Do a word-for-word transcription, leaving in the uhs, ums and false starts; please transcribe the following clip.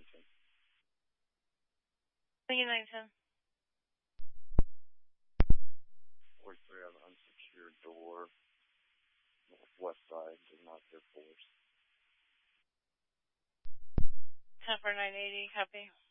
Huntington. Lincoln nine ten. forty-three have an unsecured door. Northwest side, did not hear force. ten for nine eighty, copy.